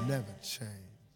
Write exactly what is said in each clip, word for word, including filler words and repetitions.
never change.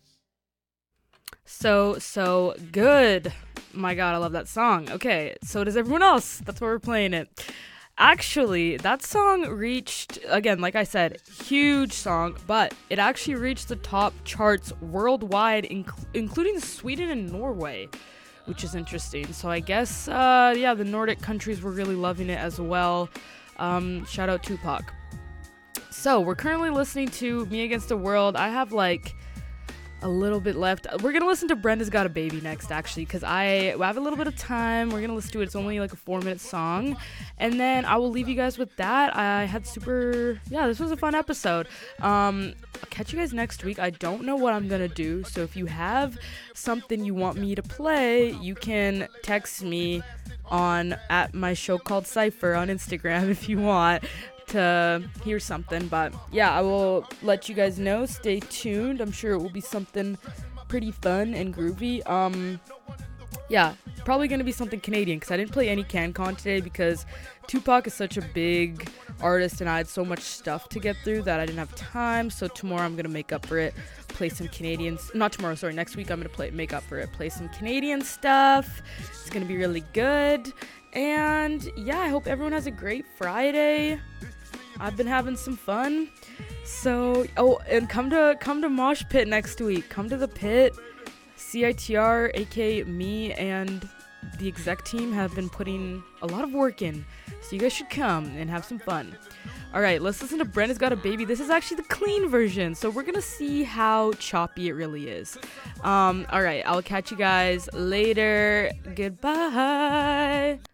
So, so good. My God, I love that song. Okay, so does everyone else. That's why we're playing it. Actually, that song reached, again, like I said, huge song, but it actually reached the top charts worldwide, inc- including Sweden and Norway, which is interesting. So I guess, uh, yeah, the Nordic countries were really loving it as well. Um, shout out Tupac. So we're currently listening to Me Against the World. I have like a little bit left. We're gonna listen to Brenda's Got a Baby next, actually, because I, I have a little bit of time. We're gonna listen to it. It's only like a four minute song, and then I will leave you guys with that. I had super, yeah, this was a fun episode. Um, I'll catch you guys next week. I don't know what I'm gonna do, so if you have something you want me to play, you can text me on at my show called Cypher on Instagram if you want to hear something. But yeah, I will let you guys know. Stay tuned. I'm sure it will be something pretty fun and groovy. Um yeah, probably gonna be something Canadian, because I didn't play any CanCon today because Tupac is such a big artist and I had so much stuff to get through that I didn't have time. So tomorrow I'm gonna make up for it, play some Canadians. Not tomorrow, sorry, next week I'm gonna play make up for it, play some Canadian stuff. It's gonna be really good. And yeah, I hope everyone has a great Friday. I've been having some fun. So, oh, and come to come to Mosh Pit next week. Come to the pit. C I T R, aka me, and the exec team have been putting a lot of work in. So you guys should come and have some fun. Alright, let's listen to Brenda's Got a Baby. This is actually the clean version, so we're gonna see how choppy it really is. Um, alright, I'll catch you guys later. Goodbye.